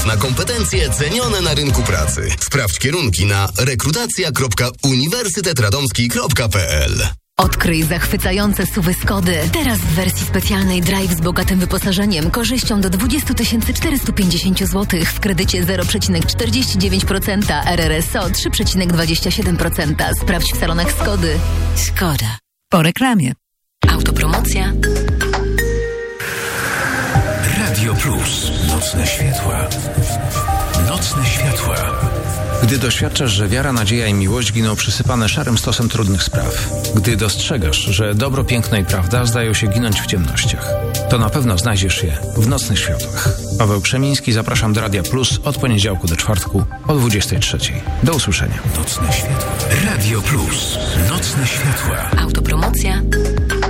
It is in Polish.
Na kompetencje cenione na rynku pracy. Sprawdź kierunki na rekrutacja.uniwersytetradomski.pl. Odkryj zachwycające SUV-y Skody. Teraz w wersji specjalnej Drive z bogatym wyposażeniem, korzyścią do 20 450 zł w kredycie 0,49%, RRSO 3,27%. Sprawdź w salonach Skody. Skoda. Po reklamie. Autopromocja. Radio Plus. Nocne światła. Nocne światła. Gdy doświadczasz, że wiara, nadzieja i miłość giną przysypane szarym stosem trudnych spraw. Gdy dostrzegasz, że dobro, piękno i prawda zdają się ginąć w ciemnościach. To na pewno znajdziesz je w Nocnych Światłach. Paweł Krzemiński, zapraszam do Radia Plus od poniedziałku do czwartku o 23:00. Do usłyszenia. Nocne Światła. Radio Plus. Nocne Światła. Autopromocja.